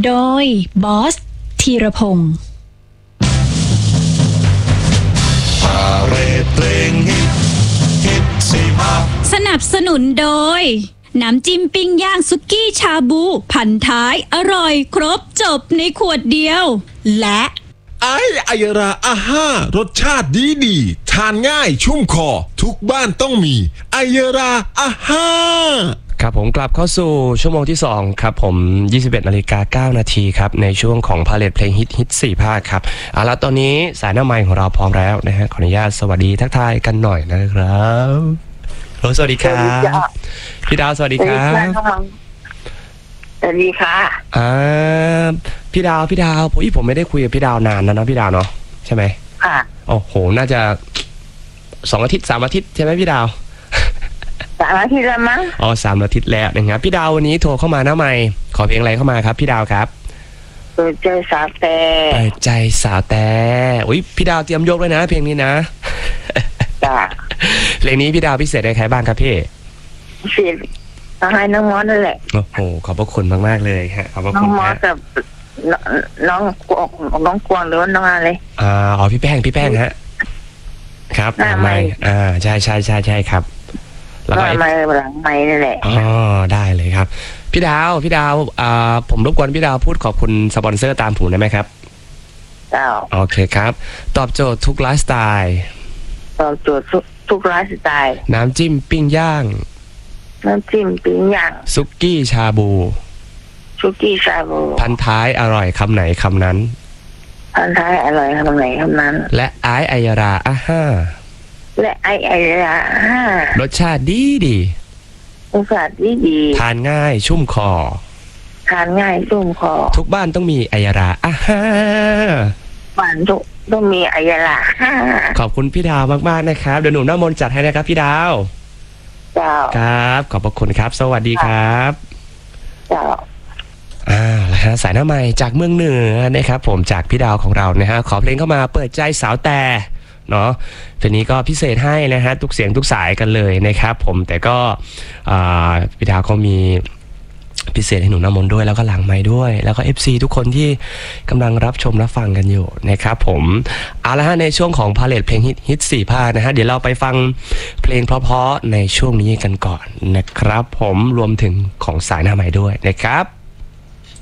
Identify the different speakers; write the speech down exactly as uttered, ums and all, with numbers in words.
Speaker 1: โดยบอสธีรพงศ์สนับสนุนโดยน้ำจิ้มปิ้งย่างสุกี้ชาบูพันท้ายอร่อยครบจบในขวดเดียวและ
Speaker 2: ไออายราอาห้ารสชาติดีดีทานง่ายชุ่มคอทุกบ้านต้องมีไอราอาห้า
Speaker 3: ครับผมกลับเข้าสู่ชั่วโมงที่สองครับผมยี่สิบเอ็ดนาฬิกาเก้านาทีครับในช่วงของพาเลทเพลงฮิตฮิตสี่ภาคครับเอาละตอนนี้สายหน้าไมค์ของเราพร้อมแล้วนะฮะขออนุญาตสวัสดีทักทายกันหน่อยนะครับโหสวัสดีครับพี่ดาวสวัสดีครับ
Speaker 4: สวัสดีค่ะ
Speaker 3: อ่าพี่ดาวพี่ดาวผมผมไม่ได้คุยกับพี่ดาวนานแล้วนะพี่ดาวเนาะใช่ไหม
Speaker 4: ค่ะ
Speaker 3: โอ้โหน่าจะสองอาทิตย์สามอาทิตย์ใช่ไหมพี่ดาว
Speaker 4: สามอาทิตย์แล้วมั้ง
Speaker 3: อ๋อสามอาทิตย์แล้วนะครับพี่ดาววันนี้โทรเข้ามาหน้าไมค์ขอเพลงอะไรเข้ามาครับพี่ดาวครับ
Speaker 4: เปิดใจสาวแต่
Speaker 3: เปิดใจสาวแต่อุ้ยพี่ดาวเตรียมยกเลยนะเพลงนี้นะ
Speaker 4: จ้ะ
Speaker 3: เพลงนี้พี่ดาวพิเศษอะไรใครบ้างครับพี่
Speaker 4: พิเศษต้องให้น้องมอสนั่นแหละ
Speaker 3: โอ้โหขอบพระคุณมากๆเลยฮะขอบพระคุณ
Speaker 4: น้องมอสกับน้องกวงน้องกวงหรือว่าน้องอะไร
Speaker 3: อ่าอ๋อพี่แป้งพี่แป้งฮะครับหลังไมค์อ่าใช่ใช่ใช่ใช่ครับ
Speaker 4: แล้วก็ไมค์หลังไมค์นั่นแหละ
Speaker 3: อ๋อได้เลยครับพี่ดาวพี่ดาวอ่าผมรบกวนพี่ดาวพูดขอบคุณสปอนเซอร์ตามผมได้ไหมครับ
Speaker 4: จ้า
Speaker 3: โอเคครับตอบโจทย์ทุกไลฟ์สไตล์
Speaker 4: ตอบโจทย์ทุกทุกไลฟ์สไตล์
Speaker 3: น้ำจิ้มปิ้งย่าง
Speaker 4: น้ำจิ้มปิ้งย่าง
Speaker 3: ซุกี้ชาบู
Speaker 4: ซุกี้ชาบู
Speaker 3: พันท้ายอร่อยคำไหนคำนั้น
Speaker 4: พันท้ายอร่อยคำไหนคำนั้น
Speaker 3: และไอไอยาราอ่ะห้า
Speaker 4: และไอไอยาราห้าร
Speaker 3: สชาติดีดี
Speaker 4: รสชาติดีดี
Speaker 3: ทานง่ายชุ่มคอ
Speaker 4: ทานง่ายชุ่มคอ
Speaker 3: ทุกบ้านต้องมีไอยาราอ่ะห้า
Speaker 4: บ้านทุกต้องมีไอยาราห้า
Speaker 3: ขอบคุณพี่ดาวมากๆนะครับเดี๋ยวหนุ่มน้ำมนต์จัดให้นะครับพี่ดาว
Speaker 4: จ้า
Speaker 3: ครับขอบพระคุณครับสวัสดีครับ
Speaker 4: จ้า
Speaker 3: อ่าแล้วฮะสายหน้าไมค์จากเมืองเหนือนะครับผมจากพี่ดาวของเรานะฮะขอเพลงเข้ามาเปิดใจสาวแต่เนาะทีนี้ก็พิเศษให้นะฮะทุกเสียงทุกสายกันเลยนะครับผมแต่ก็พี่ดาวเขามีพิเศษให้หนูน้ำมนต์ด้วยแล้วก็หลังไมค์ด้วยแล้วก็ เอฟ ซี ทุกคนที่กำลังรับชมรับฟังกันอยู่นะครับผมเอาละฮะในช่วงของพาเลทเพลงฮิตฮิตสี่ภาคนะฮะเดี๋ยวเราไปฟังเพลงเพราะๆในช่วงนี้กันก่อนนะครับผมรวมถึงของสายหน้าไมค์ด้วยนะครับ